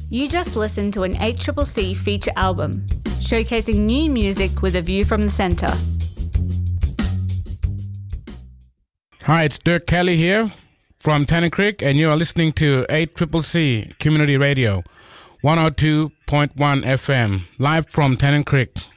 You just listened to an 8CCC feature album, showcasing new music with a view from the centre. Hi, it's Dirk Kelly here from Tennant Creek, and you are listening to 8CCC Community Radio, 102.1 FM, live from Tennant Creek.